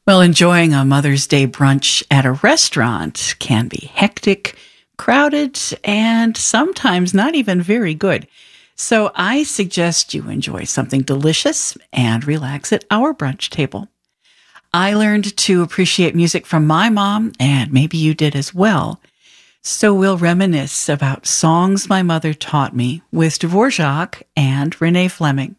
Well, enjoying a Mother's Day brunch at a restaurant can be hectic, crowded, and sometimes not even very good. So I suggest you enjoy something delicious and relax at our brunch table. I learned to appreciate music from my mom, and maybe you did as well. So we'll reminisce about songs my mother taught me with Dvorak and Renee Fleming.